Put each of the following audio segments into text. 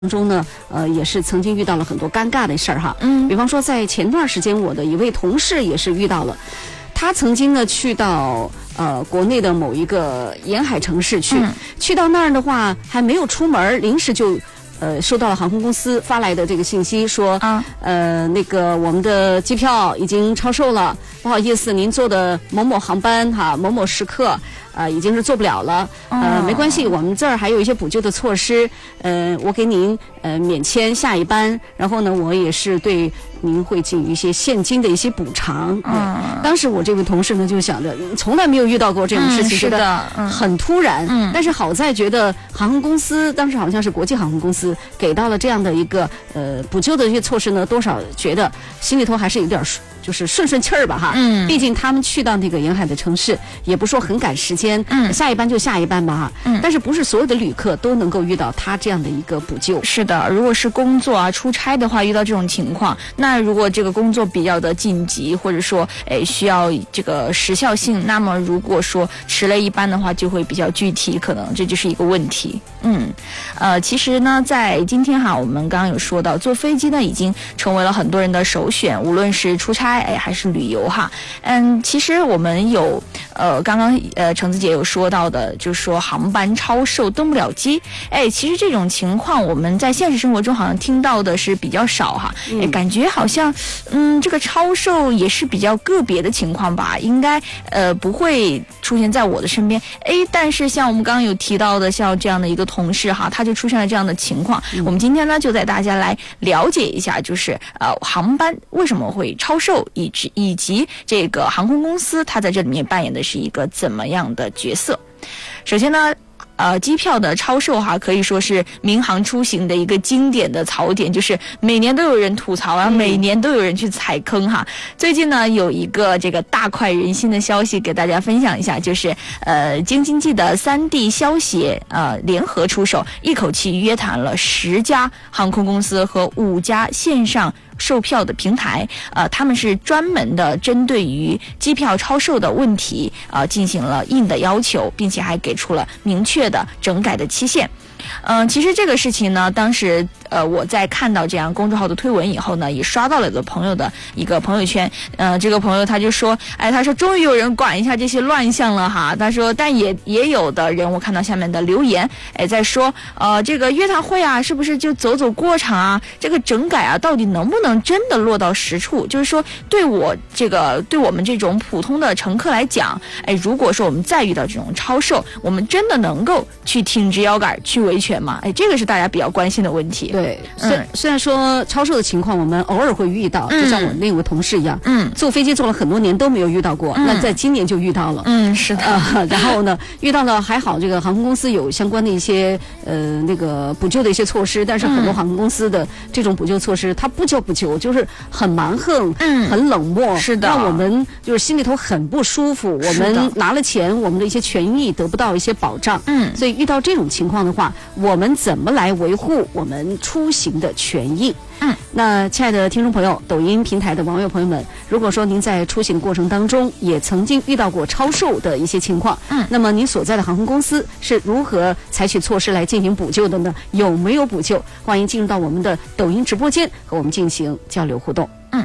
中呢，也是曾经遇到了很多尴尬的事儿哈。比方说在前段时间，我的一位同事也是遇到了，他曾经呢去到国内的某一个沿海城市去到那儿的话，还没有出门，临时就收到了航空公司发来的这个信息，说那个我们的机票已经超售了，不好意思，您坐的某某航班哈，某某时刻已经是做不了了，没关系，我们这儿还有一些补救的措施，我给您免签下一班，然后呢，我也是对您会给予一些现金的一些补偿。当时我这位同事呢就想着，从来没有遇到过这种事情，觉得很突然。但是好在觉得航空公司当时好像是国际航空公司给到了这样的一个补救的一些措施呢，多少觉得心里头还是有点就是顺气儿吧哈。毕竟他们去到那个沿海的城市，也不说很赶时间，下一班就下一班吧哈。但是不是所有的旅客都能够遇到他这样的一个补救？ 是的，如果是工作啊、出差的话，遇到这种情况，那如果这个工作比较的紧急，或者说需要这个时效性，那么如果说迟了一班的话，就会比较具体，可能这就是一个问题。其实呢，在今天哈，我们刚刚有说到，坐飞机呢已经成为了很多人的首选，无论是出差还是旅游哈。其实我们有刚刚橙子姐有说到的，就是说航班超售登不了机。其实这种情况我们在现实生活中好像听到的是比较少哈。感觉好像这个超售也是比较个别的情况吧，应该不会出现在我的身边。但是像我们刚刚有提到的，像这样的一个同事哈，他就出现了这样的情况。我们今天呢就带大家来了解一下，就是航班为什么会超售，以及这个航空公司它在这里面扮演的是一个怎么样的角色。首先呢，机票的超售哈，可以说是民航出行的一个经典的槽点，就是每年都有人吐槽啊，每年都有人去踩坑哈。最近呢，有一个这个大快人心的消息给大家分享一下，就是京津冀的3地消协联合出手，一口气约谈了10家航空公司和5家线上售票的平台，他们是专门的针对于机票超售的问题进行了硬的要求，并且还给出了明确的整改的期限。其实这个事情呢，当时我在看到这样公众号的推文以后呢，也刷到了一个朋友的一个朋友圈。这个朋友他就说，他说终于有人管一下这些乱象了哈。他说，但也有的人，我看到下面的留言，在说，这个约谈会啊，是不是就走过场啊？这个整改啊，到底能不能真的落到实处？就是说，对我们这种普通的乘客来讲，如果说我们再遇到这种超售，我们真的能够去挺直腰杆去维权吗？这个是大家比较关心的问题。 对，虽然说超售的情况我们偶尔会遇到，就像我那位同事一样，坐飞机坐了很多年都没有遇到过，那在今年就遇到了。 是的。 然后呢，遇到了还好，这个航空公司有相关的一些那个补救的一些措施，但是很多航空公司的这种补救措施，它不救，就是很蛮横，很冷漠， 是的， 让我们就是心里头很不舒服。我们拿了钱，我们的一些权益得不到一些保障。所以遇到这种情况的话，我们怎么来维护我们出行的权益？那亲爱的听众朋友，抖音平台的网友朋友们，如果说您在出行过程当中也曾经遇到过超售的一些情况，那么您所在的航空公司是如何采取措施来进行补救的呢？有没有补救？欢迎进入到我们的抖音直播间和我们进行交流互动。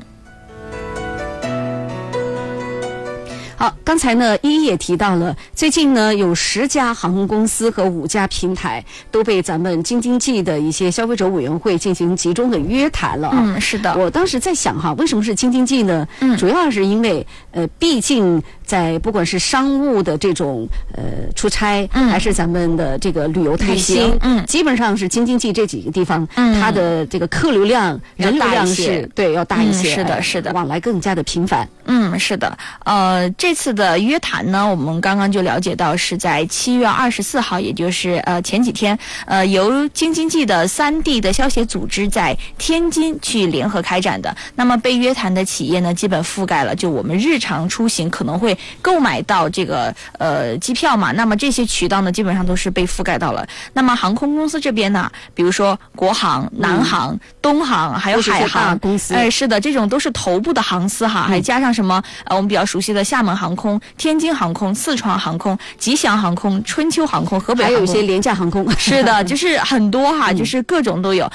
好，刚才呢，依依也提到了，最近呢有10家航空公司和5家平台都被咱们京津冀的一些消费者委员会进行集中的约谈了。 是的。 我当时在想哈，为什么是京津冀呢？主要是因为毕竟在不管是商务的这种出差，还是咱们的这个旅游探亲，基本上是京津冀这几个地方，它的这个客流量、人流量是要大一些， 是的， 往来更加的频繁。 是的。这次的约谈呢，我们刚刚就了解到是在7月24号，也就是前几天，由京津冀的3地的消协组织在天津去联合开展的。那么被约谈的企业呢，基本覆盖了就我们日常出行可能会购买到这个机票嘛，那么这些渠道呢，基本上都是被覆盖到了。那么航空公司这边呢，比如说国航、南航、东航还有海航公司，是的，这种都是头部的航司哈，还加上什么我们比较熟悉的厦门航空、天津航空、四川航空、吉祥航空、春秋航空、河北航空， 还有一些廉价航空。 是的，就是很多哈，就是各种都有。